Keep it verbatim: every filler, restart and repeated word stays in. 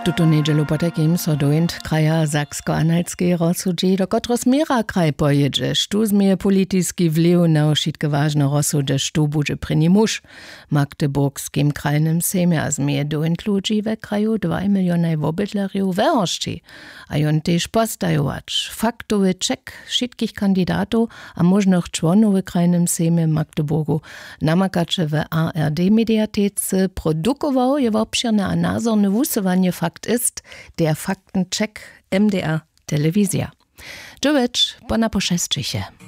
Tuto niedzielu potekim so dojent kraja Saksko-Anhaltskiej rozsudzi, do Kotrosmira kraj pojedzie. Štu zmije politiski vliv na ošitke važne rozsude, štu buđe prini muž. Magdeburgskim krajnym sejme a zmije dojent ludzi ve kraju dva miliona obydlerju verošći. A jon tež postajovač. Faktowy ček šitkich kandidatów a možnych čłonów v krajnym sejme Magdeburgu namakače v A R D-mediatece produkował je obširne a názorne wusowanie fakt ist der Faktencheck M D R Telewizja. Dżowiecz, bona poszesczysie.